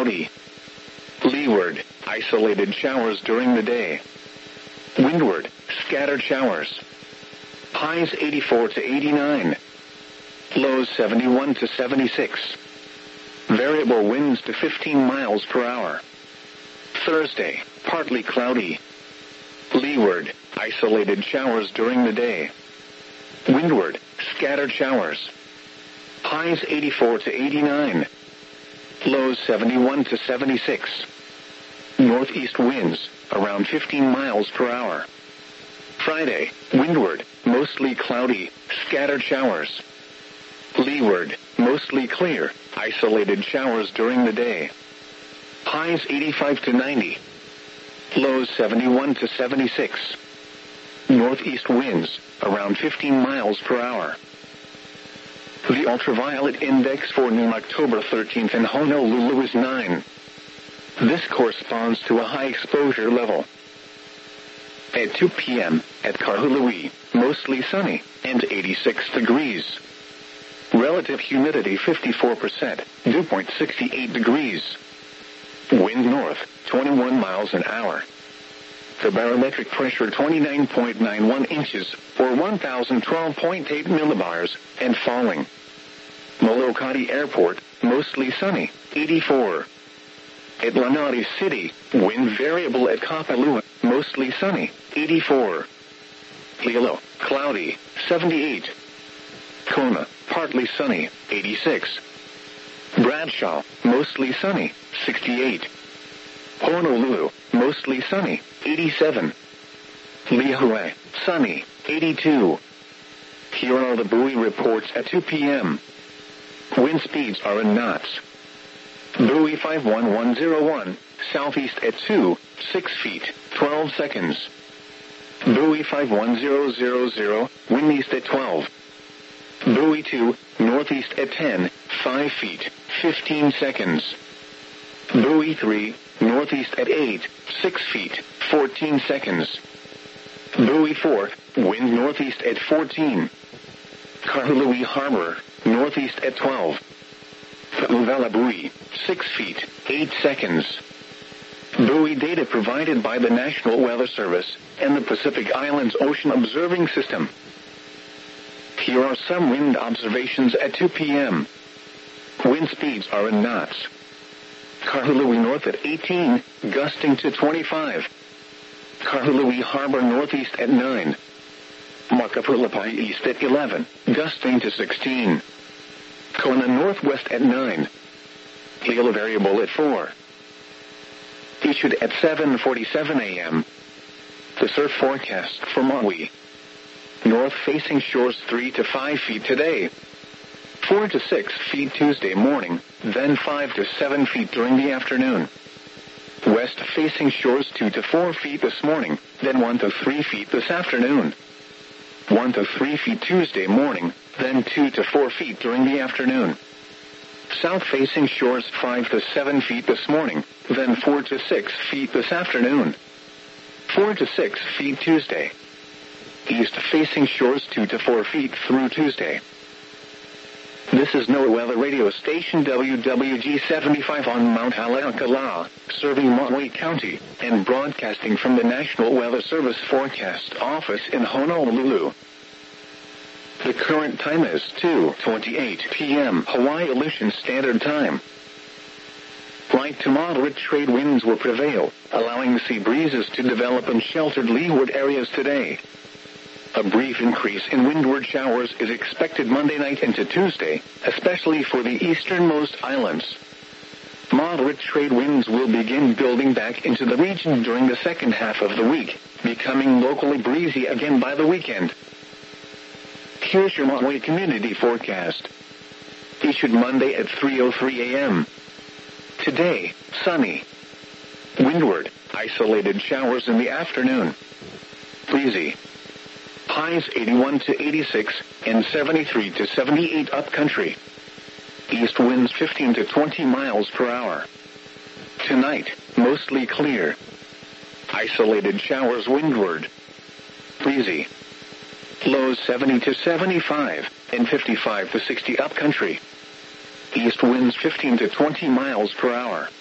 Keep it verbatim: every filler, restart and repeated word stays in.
cloudy. Leeward, isolated showers during the day. Windward, scattered showers. Highs eighty-four to eighty-nine. Lows seventy-one to seventy-six. Variable winds to fifteen miles per hour. Thursday, partly cloudy. Leeward, isolated showers during the day. Windward, scattered showers. Highs eighty-four to eighty-nine. Lows seventy-one to seventy-six. Northeast winds, around fifteen miles per hour. Friday, windward, mostly cloudy, scattered showers. Leeward, mostly clear, isolated showers during the day. Highs eighty-five to ninety. Lows seventy-one to seventy-six. Northeast winds, around fifteen miles per hour. The ultraviolet index for noon October thirteenth in Honolulu is nine. This corresponds to a high exposure level. At two p.m., at Kahului, mostly sunny, and eighty-six degrees. Relative humidity fifty-four percent, dew point sixty-eight degrees. Wind north, twenty-one miles an hour. The barometric pressure twenty-nine point nine one inches, or one thousand twelve point eight millibars, and falling. Molokai Airport, mostly sunny, eighty-four. At Lanai City, wind variable at Kapalua, mostly sunny, eighty-four. Hilo, cloudy, seventy-eight. Kona, partly sunny, eighty-six. Bradshaw, mostly sunny, sixty-eight. Honolulu, mostly sunny, eighty-seven. Lihue, sunny, eighty-two. Here are the buoy reports at two p.m. Wind speeds are in knots. Buoy five one one zero one, southeast at two, six feet, twelve seconds. Buoy five one zero zero zero, wind east at twelve. Buoy two, northeast at ten, five feet, fifteen seconds. Buoy three, northeast at eight, six feet, fourteen seconds. Buoy four, wind northeast at fourteen. Kahului Harbor, northeast at twelve. Uvela buoy, six feet, eight seconds. Buoy data provided by the National Weather Service and the Pacific Islands Ocean Observing System. Here are some wind observations at two p.m. Wind speeds are in knots. Kahului north at eighteen, gusting to twenty-five. Kahului Harbor northeast at nine. Makapulapai east at eleven, gusting to sixteen. Kona northwest at nine. Hilo variable at four. Issued at seven forty-seven a.m. The surf forecast for Maui. North-facing shores three to five feet today. four to six feet Tuesday morning, then five to seven feet during the afternoon. West-facing shores two to four feet this morning, then one to three feet this afternoon. one to three feet Tuesday morning, then two to four feet during the afternoon. South-facing shores five to seven feet this morning, then four to six feet this afternoon. four to six feet Tuesday. East-facing shores two to four feet through Tuesday. This is NOAA Weather Radio Station W W G seventy-five on Mount Haleakala, serving Maui County, and broadcasting from the National Weather Service Forecast Office in Honolulu. The current time is two twenty-eight p.m. Hawaii Aleutian Standard Time. Light to moderate trade winds will prevail, allowing sea breezes to develop in sheltered leeward areas today. A brief increase in windward showers is expected Monday night into Tuesday, especially for the easternmost islands. Moderate trade winds will begin building back into the region during the second half of the week, becoming locally breezy again by the weekend. Here's your Maui community forecast. Issued Monday at three oh three a.m. Today, sunny. Windward, isolated showers in the afternoon. Breezy. Highs eighty-one to eighty-six and seventy-three to seventy-eight upcountry. East winds fifteen to twenty miles per hour. Tonight, mostly clear. Isolated showers windward. Breezy. Lows seventy to seventy-five and fifty-five to sixty upcountry. East winds fifteen to twenty miles per hour.